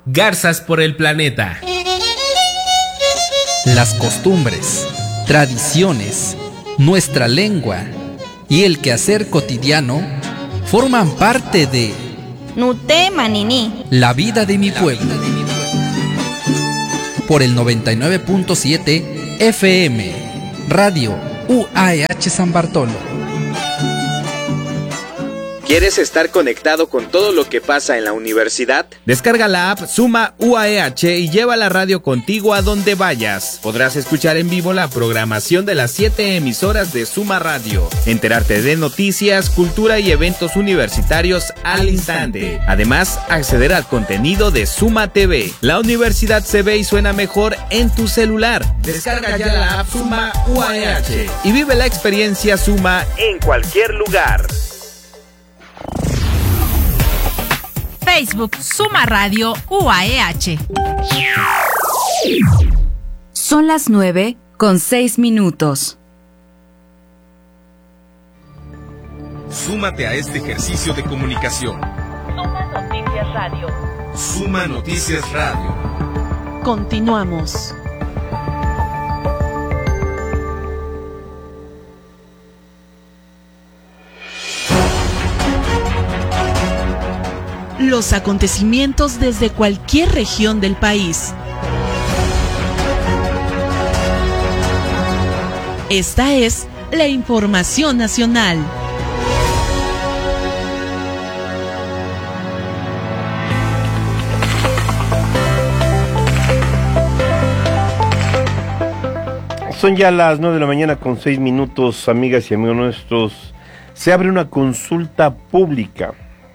Garzas por el planeta. Las costumbres, tradiciones, nuestra lengua y el quehacer cotidiano forman parte de Nuté Manini, la vida de mi pueblo. Por el 99.7 FM, Radio UAEH San Bartolo. ¿Quieres estar conectado con todo lo que pasa en la universidad? Descarga la app Suma UAEH y lleva la radio contigo a donde vayas. Podrás escuchar en vivo la programación de las 7 emisoras de Suma Radio, enterarte de noticias, cultura y eventos universitarios al instante. Además, acceder al contenido de Suma TV. La universidad se ve y suena mejor en tu celular. Descarga ya la app Suma UAEH y vive la experiencia Suma En cualquier lugar. Facebook Suma Radio UAEH. Son las 9:06. Súmate a este ejercicio de comunicación. Suma Noticias Radio. Suma Noticias Radio. Continuamos. Los acontecimientos desde cualquier región del país. Esta es la información nacional. Son ya las 9:06, amigas y amigos nuestros. Se abre una consulta pública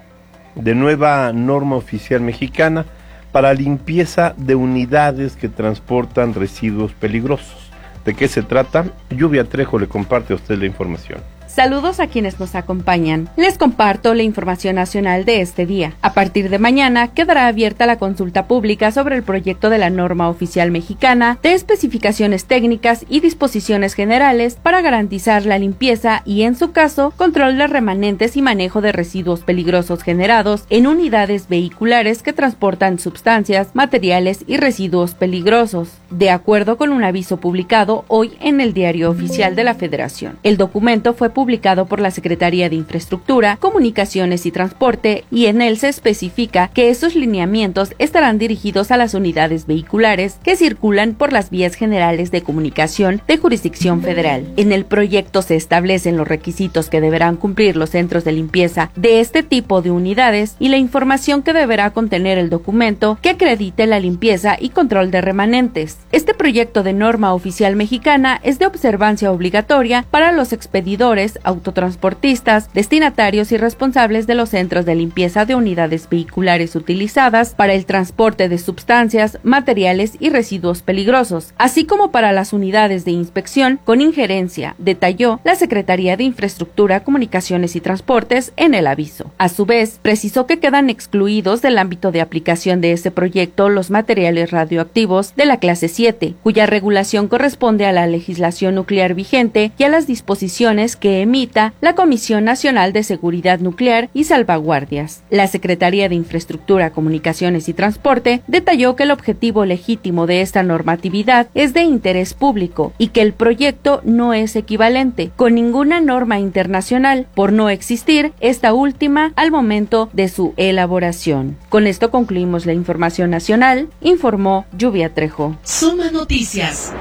de nueva norma oficial mexicana para limpieza de unidades que transportan residuos peligrosos. ¿De qué se trata? Lluvia Trejo le comparte a usted la información. Saludos a quienes nos acompañan. Les comparto la información nacional de este día. A partir de mañana quedará abierta la consulta pública sobre el proyecto de la norma oficial mexicana de especificaciones técnicas y disposiciones generales para garantizar la limpieza y, en su caso, control de remanentes y manejo de residuos peligrosos generados en unidades vehiculares que transportan sustancias, materiales y residuos peligrosos, de acuerdo con un aviso publicado hoy en el Diario Oficial de la Federación. El documento fue publicado por la Secretaría de Infraestructura, Comunicaciones y Transporte, y en él se especifica que esos lineamientos estarán dirigidos a las unidades vehiculares que circulan por las vías generales de comunicación de jurisdicción federal. En el proyecto se establecen los requisitos que deberán cumplir los centros de limpieza de este tipo de unidades y la información que deberá contener el documento que acredite la limpieza y control de remanentes. Este proyecto de norma oficial mexicana es de observancia obligatoria para los expedidores, autotransportistas, destinatarios y responsables de los centros de limpieza de unidades vehiculares utilizadas para el transporte de sustancias, materiales y residuos peligrosos, así como para las unidades de inspección con injerencia, detalló la Secretaría de Infraestructura, Comunicaciones y Transportes en el aviso. A su vez, precisó que quedan excluidos del ámbito de aplicación de este proyecto los materiales radioactivos de la clase 7, cuya regulación corresponde a la legislación nuclear vigente y a las disposiciones que emita la Comisión Nacional de Seguridad Nuclear y Salvaguardias. La Secretaría de Infraestructura, Comunicaciones y Transporte detalló que el objetivo legítimo de esta normatividad es de interés público y que el proyecto no es equivalente con ninguna norma internacional, por no existir esta última al momento de su elaboración. Con esto concluimos la información nacional, informó Lluvia Trejo. Suma Noticias.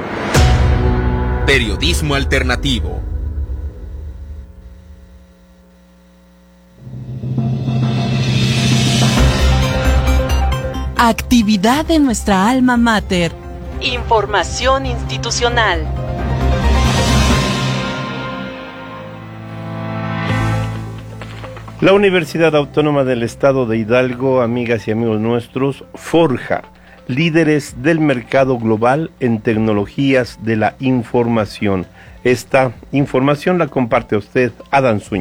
Periodismo alternativo. Actividad de nuestra alma mater. Información institucional. La Universidad Autónoma del Estado de Hidalgo, amigas y amigos nuestros, forja líderes del mercado global en tecnologías de la información. Esta información la comparte a usted Adán Zúñiga.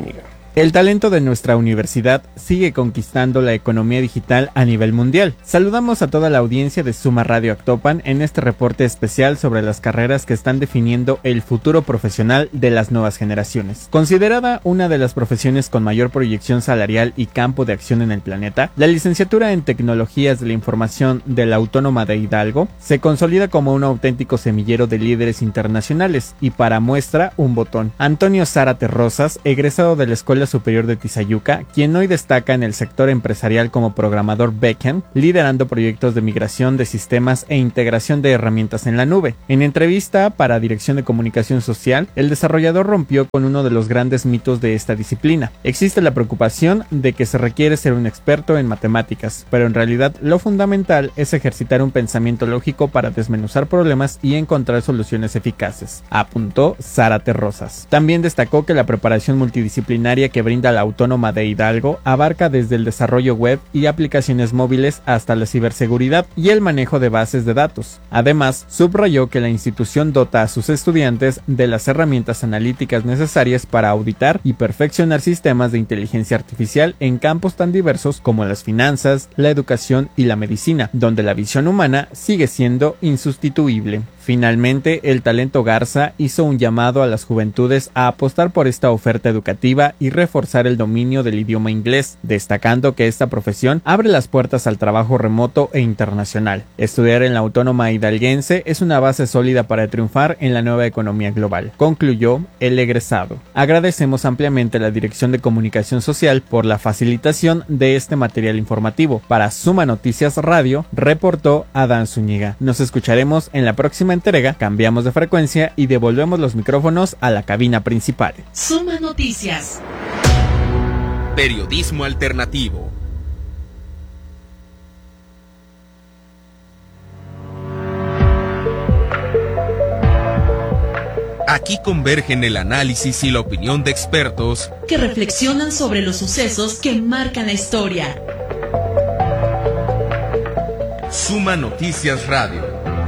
El talento de nuestra universidad sigue conquistando la economía digital a nivel mundial. Saludamos a toda la audiencia de Suma Radio Actopan en este reporte especial sobre las carreras que están definiendo el futuro profesional de las nuevas generaciones. Considerada una de las profesiones con mayor proyección salarial y campo de acción en el planeta, la licenciatura en Tecnologías de la Información de la Autónoma de Hidalgo se consolida como un auténtico semillero de líderes internacionales y para muestra un botón. Antonio Zárate Rosas, egresado de la Escuela Superior de Tizayuca, quien hoy destaca en el sector empresarial como programador backend, liderando proyectos de migración de sistemas e integración de herramientas en la nube. En entrevista para Dirección de Comunicación Social, el desarrollador rompió con uno de los grandes mitos de esta disciplina. Existe la preocupación de que se requiere ser un experto en matemáticas, pero en realidad lo fundamental es ejercitar un pensamiento lógico para desmenuzar problemas y encontrar soluciones eficaces, apuntó Zárate Rosas. También destacó que la preparación multidisciplinaria que brinda la Autónoma de Hidalgo abarca desde el desarrollo web y aplicaciones móviles hasta la ciberseguridad y el manejo de bases de datos. Además, subrayó que la institución dota a sus estudiantes de las herramientas analíticas necesarias para auditar y perfeccionar sistemas de inteligencia artificial en campos tan diversos como las finanzas, la educación y la medicina, donde la visión humana sigue siendo insustituible. Finalmente, el talento Garza hizo un llamado a las juventudes a apostar por esta oferta educativa y reforzar el dominio del idioma inglés, destacando que esta profesión abre las puertas al trabajo remoto e internacional. Estudiar en la Autónoma Hidalguense es una base sólida para triunfar en la nueva economía global, concluyó el egresado. Agradecemos ampliamente a la Dirección de Comunicación Social por la facilitación de este material informativo. Para Suma Noticias Radio, reportó Adán Zúñiga. Nos escucharemos en la próxima entrega, cambiamos de frecuencia y devolvemos los micrófonos a la cabina principal. Suma Noticias. Periodismo alternativo. Aquí convergen el análisis y la opinión de expertos que reflexionan sobre los sucesos que marcan la historia. Suma Noticias Radio.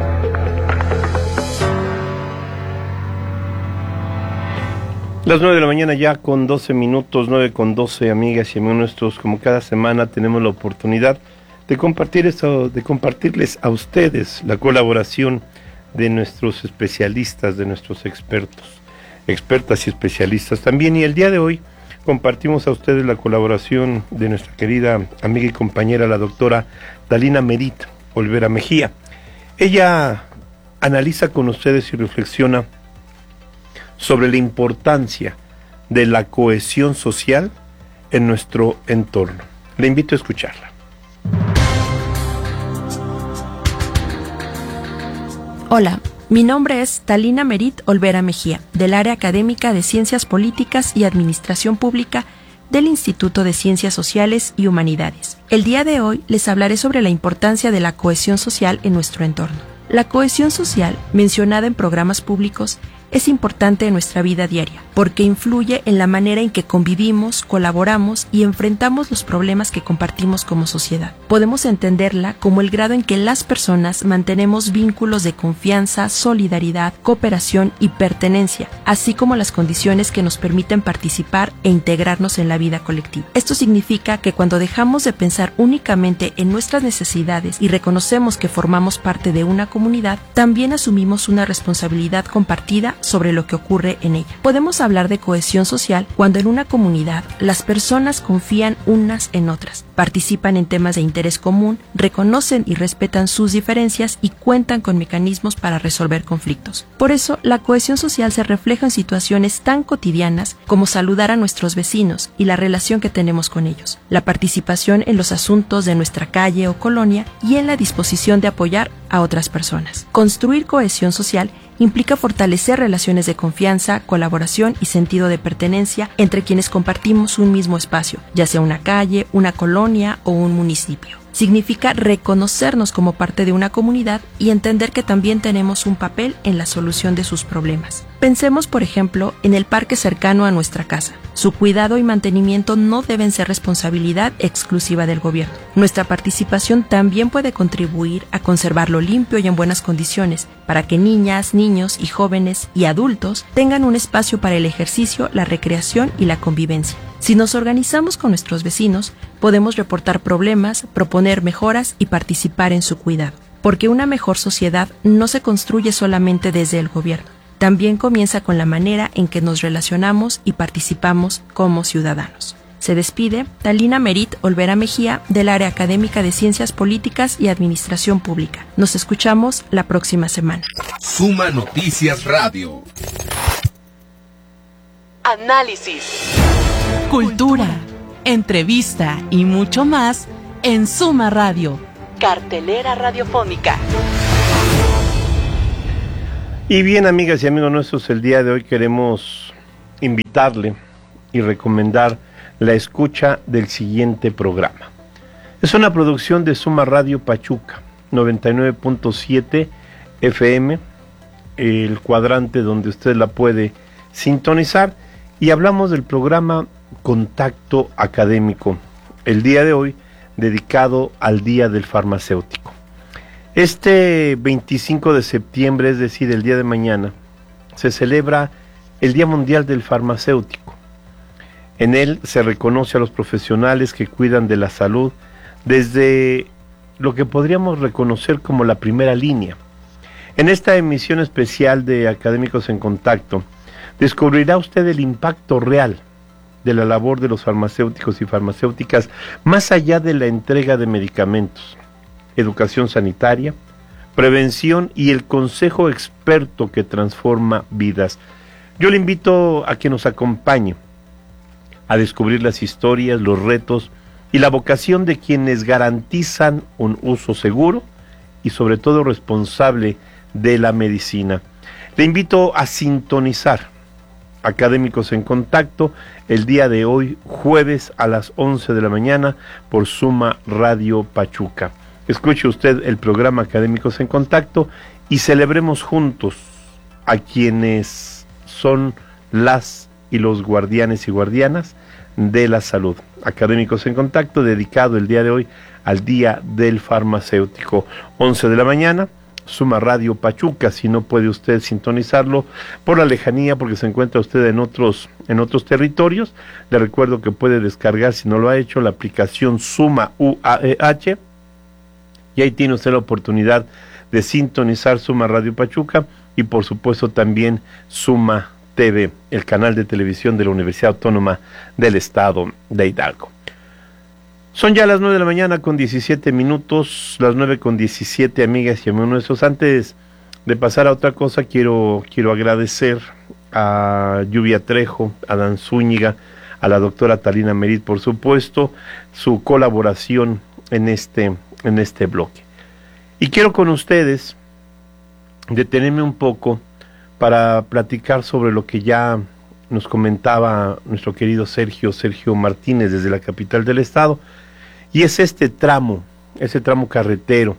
Las 9 de la mañana ya con 12 minutos, 9 con 12, amigas y amigos nuestros. Como cada semana tenemos la oportunidad de compartir esto, de compartirles a ustedes la colaboración de nuestros especialistas, de nuestros expertas y especialistas también. Y el día de hoy compartimos a ustedes la colaboración de nuestra querida amiga y compañera, la doctora Talina Merit Olvera Mejía. Ella analiza con ustedes y reflexiona sobre la importancia de la cohesión social en nuestro entorno. Le invito a escucharla. Hola, mi nombre es Talina Merit Olvera Mejía, del área académica de Ciencias Políticas y Administración Pública del Instituto de Ciencias Sociales y Humanidades. El día de hoy les hablaré sobre la importancia de la cohesión social en nuestro entorno. La cohesión social, mencionada en programas públicos, es importante en nuestra vida diaria, porque influye en la manera en que convivimos, colaboramos y enfrentamos los problemas que compartimos como sociedad. Podemos entenderla como el grado en que las personas mantenemos vínculos de confianza, solidaridad, cooperación y pertenencia, así como las condiciones que nos permiten participar e integrarnos en la vida colectiva. Esto significa que cuando dejamos de pensar únicamente en nuestras necesidades y reconocemos que formamos parte de una comunidad, también asumimos una responsabilidad compartida sobre lo que ocurre en ella. Podemos hablar de cohesión social cuando en una comunidad las personas confían unas en otras, participan en temas de interés común, reconocen y respetan sus diferencias y cuentan con mecanismos para resolver conflictos. Por eso, la cohesión social se refleja en situaciones tan cotidianas como saludar a nuestros vecinos y la relación que tenemos con ellos, la participación en los asuntos de nuestra calle o colonia y en la disposición de apoyar a otras personas. Construir cohesión social implica fortalecer relaciones de confianza, colaboración y sentido de pertenencia entre quienes compartimos un mismo espacio, ya sea una calle, una colonia o un municipio. Significa reconocernos como parte de una comunidad y entender que también tenemos un papel en la solución de sus problemas. Pensemos, por ejemplo, en el parque cercano a nuestra casa. Su cuidado y mantenimiento no deben ser responsabilidad exclusiva del gobierno. Nuestra participación también puede contribuir a conservarlo limpio y en buenas condiciones, para que niñas, niños y jóvenes y adultos tengan un espacio para el ejercicio, la recreación y la convivencia. Si nos organizamos con nuestros vecinos, podemos reportar problemas, proponer mejoras y participar en su cuidado. Porque una mejor sociedad no se construye solamente desde el gobierno, también comienza con la manera en que nos relacionamos y participamos como ciudadanos. Se despide Talina Merit Olvera Mejía del Área Académica de Ciencias Políticas y Administración Pública. Nos escuchamos la próxima semana. Suma Noticias Radio. Análisis, cultura, entrevista y mucho más en Suma Radio, cartelera radiofónica. Y bien, amigas y amigos nuestros, el día de hoy queremos invitarle y recomendar la escucha del siguiente programa. Es una producción de Suma Radio Pachuca, 99.7 FM, el cuadrante donde usted la puede sintonizar, y hablamos del programa Contacto Académico, el día de hoy dedicado al Día del Farmacéutico. Este 25 de septiembre, es decir, el día de mañana, se celebra el Día Mundial del Farmacéutico. En él se reconoce a los profesionales que cuidan de la salud desde lo que podríamos reconocer como la primera línea. En esta emisión especial de Académicos en Contacto, descubrirá usted el impacto real de la labor de los farmacéuticos y farmacéuticas más allá de la entrega de medicamentos, educación sanitaria, prevención y el consejo experto que transforma vidas. Yo le invito a que nos acompañe a descubrir las historias, los retos y la vocación de quienes garantizan un uso seguro y sobre todo responsable de la medicina. Le invito a sintonizar Académicos en Contacto el día de hoy, jueves a las 11 de la mañana por Suma Radio Pachuca. Escuche usted el programa Académicos en Contacto y celebremos juntos a quienes son las y los guardianes y guardianas de la salud. Académicos en Contacto, dedicado el día de hoy al Día del Farmacéutico, 11 de la mañana, Suma Radio Pachuca. Si no puede usted sintonizarlo por la lejanía, porque se encuentra usted en otros territorios, le recuerdo que puede descargar, si no lo ha hecho, la aplicación Suma UAEH, y ahí tiene usted la oportunidad de sintonizar Suma Radio Pachuca y por supuesto también Suma TV, el canal de televisión de la Universidad Autónoma del Estado de Hidalgo. Son ya las 9 de la mañana con 17 minutos, las 9 con 17, amigas y amigos nuestros. Antes de pasar a otra cosa, quiero agradecer a Lluvia Trejo, a Dan Zúñiga, a la doctora Talina Merit, por supuesto, su colaboración en este bloque. Y quiero con ustedes detenerme un poco para platicar sobre lo que ya nos comentaba nuestro querido Sergio Martínez desde la capital del estado, y es ese tramo carretero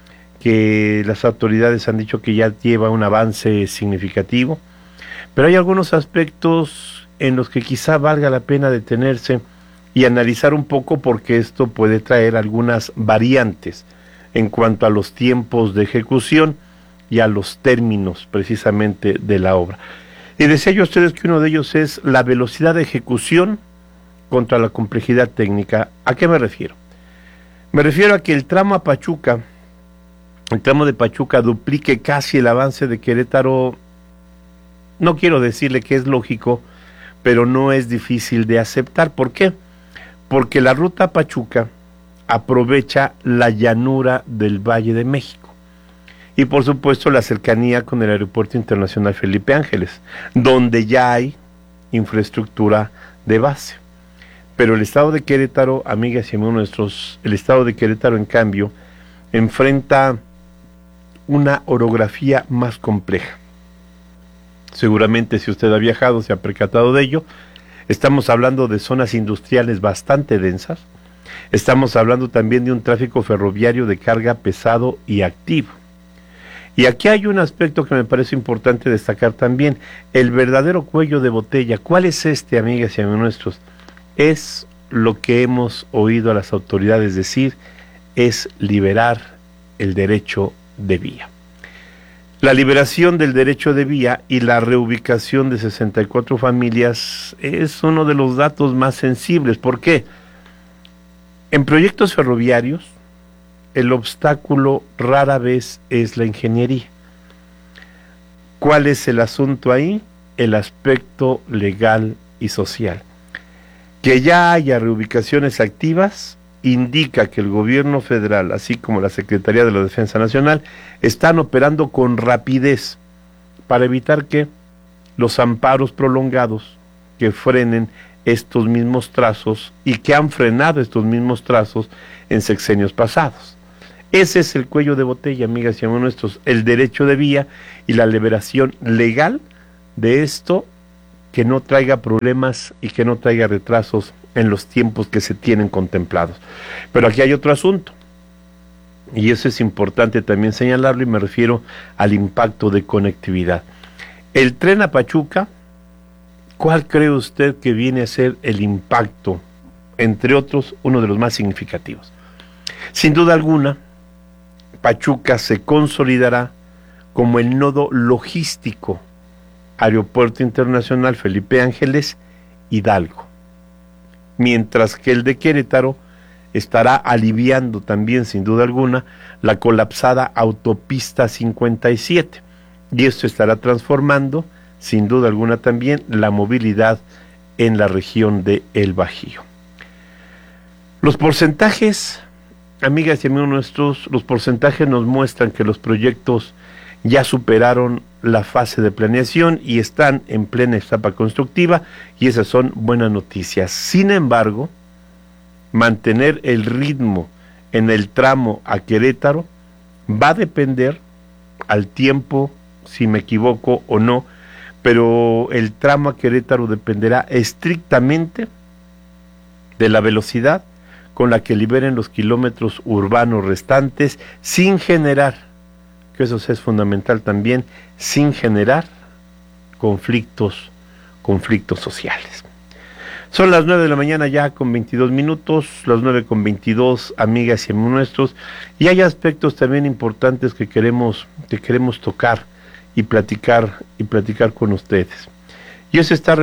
que las autoridades han dicho que ya lleva un avance significativo, pero hay algunos aspectos en los que quizá valga la pena detenerse y analizar un poco, porque esto puede traer algunas variantes en cuanto a los tiempos de ejecución y a los términos precisamente de la obra. Y decía yo a ustedes que uno de ellos es la velocidad de ejecución contra la complejidad técnica. ¿A qué me refiero? Me refiero a que el tramo de Pachuca duplique casi el avance de Querétaro. No quiero decirle que es lógico, pero no es difícil de aceptar. ¿Por qué? Porque la ruta Pachuca aprovecha la llanura del Valle de México y por supuesto la cercanía con el Aeropuerto Internacional Felipe Ángeles, donde ya hay infraestructura de base. Pero el estado de Querétaro, amigas y amigos nuestros, el estado de Querétaro, en cambio, enfrenta una orografía más compleja. Seguramente, si usted ha viajado, se ha percatado de ello. Estamos hablando de zonas industriales bastante densas. Estamos hablando también de un tráfico ferroviario de carga pesado y activo. Y aquí hay un aspecto que me parece importante destacar también: el verdadero cuello de botella. ¿Cuál es este, amigas y amigos nuestros? Es lo que hemos oído a las autoridades decir, es liberar el derecho de vía. La liberación del derecho de vía y la reubicación de 64 familias es uno de los datos más sensibles. ¿Por qué? En proyectos ferroviarios, el obstáculo rara vez es la ingeniería. ¿Cuál es el asunto ahí? El aspecto legal y social. Que ya haya reubicaciones activas indica que el gobierno federal, así como la Secretaría de la Defensa Nacional, están operando con rapidez para evitar que los amparos prolongados que frenen estos mismos trazos y que han frenado estos mismos trazos en sexenios pasados. Ese es el cuello de botella, amigas y amigos nuestros, el derecho de vía y la liberación legal de esto, que no traiga problemas y que no traiga retrasos en los tiempos que se tienen contemplados. Pero aquí hay otro asunto, y eso es importante también señalarlo, y me refiero al impacto de conectividad. El tren a Pachuca, ¿cuál cree usted que viene a ser el impacto? Entre otros, uno de los más significativos. Sin duda alguna, Pachuca se consolidará como el nodo logístico, Aeropuerto Internacional Felipe Ángeles, Hidalgo, mientras que el de Querétaro estará aliviando también, sin duda alguna, la colapsada autopista 57, y esto estará transformando, sin duda alguna también, la movilidad en la región de El Bajío. Los porcentajes, amigas y amigos nuestros, los porcentajes nos muestran que los proyectos ya superaron la fase de planeación y están en plena etapa constructiva, y esas son buenas noticias. Sin embargo, mantener el ritmo en el tramo a Querétaro va a depender al tiempo, si me equivoco o no, pero el tramo a Querétaro dependerá estrictamente de la velocidad con la que liberen los kilómetros urbanos restantes, sin generar, que eso es fundamental también, sin generar conflictos sociales. Son las 9 de la mañana ya con 22 minutos, las 9 con 22, amigas y amigos nuestros, y hay aspectos también importantes que queremos tocar y platicar con ustedes. Y eso está